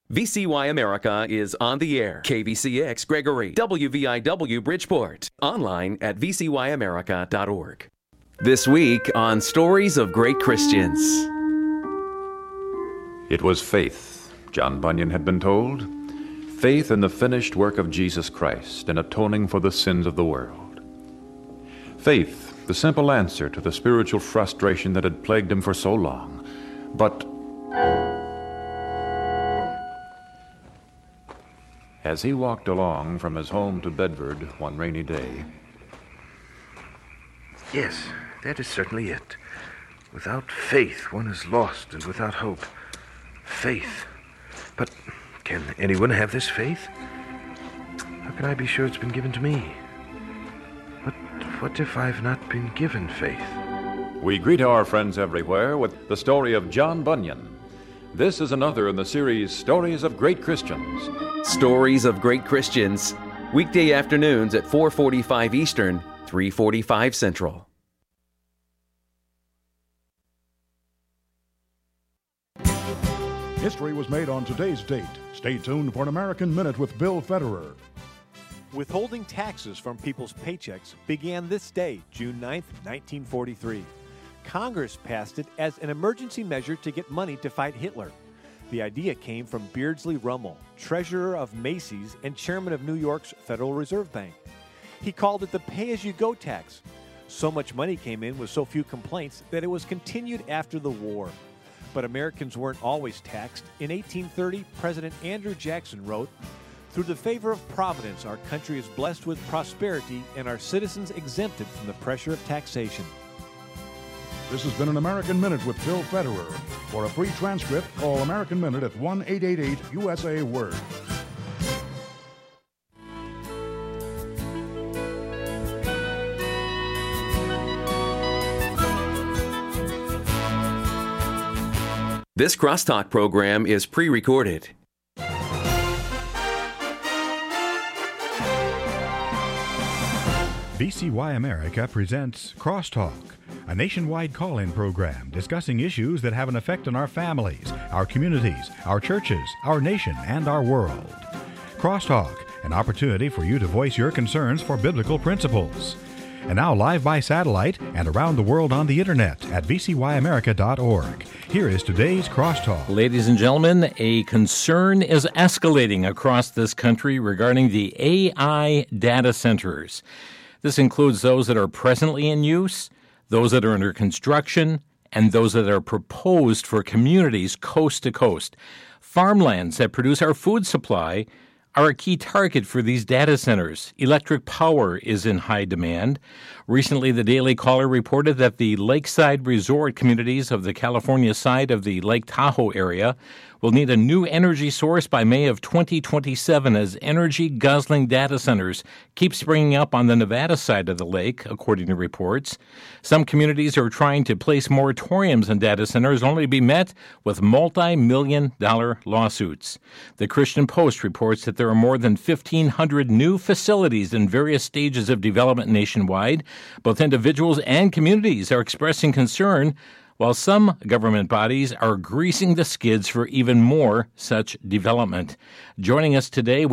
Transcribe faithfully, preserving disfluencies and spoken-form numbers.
V C Y America is on the air. K V C X Gregory, W V I W Bridgeport. Online at v c y america dot org. This week on Stories of Great Christians. It was faith, John Bunyan had been told. Faith in the finished work of Jesus Christ in atoning for the sins of the world. Faith, the simple answer to the spiritual frustration that had plagued him for so long. But as he walked along from his home to Bedford one rainy day... Yes, that is certainly it. Without faith, one is lost, and without hope, faith. But can anyone have this faith? How can I be sure it's been given to me? But what if I've not been given faith? We greet our friends everywhere with the story of John Bunyan. This is another in the series Stories of Great Christians. Stories of Great Christians. Weekday afternoons at four forty-five Eastern, three forty-five Central. History was made on today's date. Stay tuned for an American Minute with Bill Federer. Withholding taxes from people's paychecks began this day, June ninth, nineteen forty-three. Congress passed it as an emergency measure to get money to fight Hitler. The idea came from Beardsley Rummel, treasurer of Macy's and chairman of New York's Federal Reserve Bank. He called it the pay-as-you-go tax. So much money came in with so few complaints that it was continued after the war. But Americans weren't always taxed. In eighteen thirty, President Andrew Jackson wrote, "Through the favor of Providence, our country is blessed with prosperity and our citizens exempted from the pressure of taxation." This has been an American Minute with Bill Federer. For a free transcript, call American Minute at one eight eight eight U S A Word. This Crosstalk program is pre-recorded. V C Y America presents Crosstalk, a nationwide call-in program discussing issues that have an effect on our families, our communities, our churches, our nation, and our world. Crosstalk, an opportunity for you to voice your concerns for biblical principles. And now live by satellite and around the world on the internet at v c y america dot org. Here is today's Crosstalk. Ladies and gentlemen, a concern is escalating across this country regarding the A I data centers. This includes those that are presently in use, those that are under construction, and those that are proposed for communities coast to coast. Farmlands that produce our food supply are a key target for these data centers. Electric power is in high demand. Recently, the Daily Caller reported that the lakeside resort communities of the California side of the Lake Tahoe area will need a new energy source by May of twenty twenty-seven as energy-guzzling data centers keep springing up on the Nevada side of the lake, according to reports. Some communities are trying to place moratoriums on data centers only to be met with multi-million dollar lawsuits. The Christian Post reports that there are more than fifteen hundred new facilities in various stages of development nationwide. Both individuals and communities are expressing concern, while some government bodies are greasing the skids for even more such development. Joining us today,